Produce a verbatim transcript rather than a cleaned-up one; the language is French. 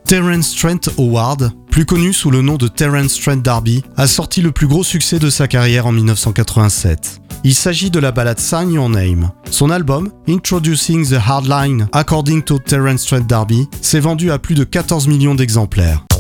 Terence Trent Howard, plus connu sous le nom de Terence Trent D'Arby, a sorti le plus gros succès de sa carrière en mille neuf cent quatre-vingt-sept. Il s'agit de la ballade Sign Your Name. Son album, Introducing the Hardline According to Terence Trent D'Arby, s'est vendu à plus de quatorze millions d'exemplaires.